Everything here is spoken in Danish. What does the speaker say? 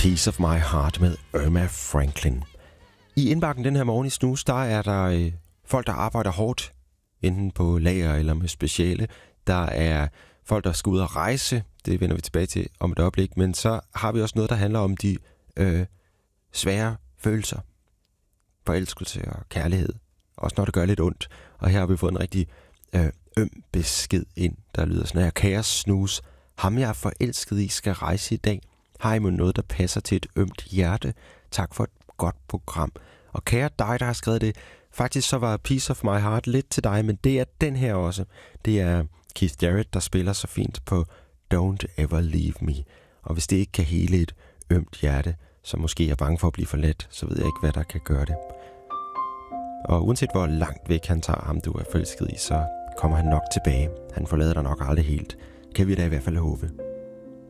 Piece of My Heart med Irma Franklin. I indbakken den her morgen i Snus, der er der folk, der arbejder hårdt, enten på lager eller med speciale. Der er folk, der skal ud og rejse. Det vender vi tilbage til om et øjeblik. Men så har vi også noget, der handler om de svære følelser. Forelskelse og kærlighed. Også når det gør lidt ondt. Og her har vi fået en rigtig øm besked ind, der lyder sådan her. Kære Snus, ham jeg er forelsket i skal rejse i dag. Har I noget, der passer til et ømt hjerte? Tak for et godt program. Og kære dig, der har skrevet det. Faktisk så var Piece of My Heart lidt til dig, men det er den her også. Det er Keith Jarrett, der spiller så fint på Don't Ever Leave Me. Og hvis det ikke kan hele et ømt hjerte, så måske er bange for at blive forladt, så ved jeg ikke, hvad der kan gøre det. Og uanset hvor langt væk han tager ham, du er forelsket i, så kommer han nok tilbage. Han forlader dig nok aldrig helt. Kan vi da i hvert fald håbe.